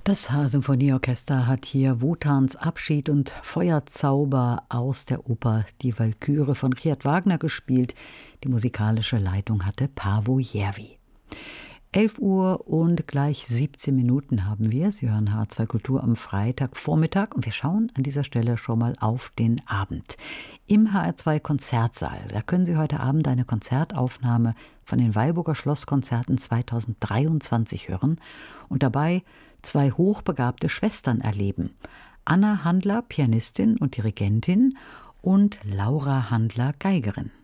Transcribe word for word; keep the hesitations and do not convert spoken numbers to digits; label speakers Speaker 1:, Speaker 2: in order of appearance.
Speaker 1: Das H-Symphonieorchester hat hier Wotans Abschied und Feuerzauber aus der Oper Die Walküre von Richard Wagner gespielt. Die musikalische Leitung hatte Paavo Järvi. elf Uhr und gleich siebzehn Minuten haben wir. Sie hören H zwei Kultur am Freitagvormittag und wir schauen an dieser Stelle schon mal auf den Abend. Im H R zwei Konzertsaal, da können Sie heute Abend eine Konzertaufnahme von den Weilburger Schlosskonzerten zweitausenddreiundzwanzig hören und dabei zwei hochbegabte Schwestern erleben. Anna Handler, Pianistin und Dirigentin, und Laura Handler, Geigerin.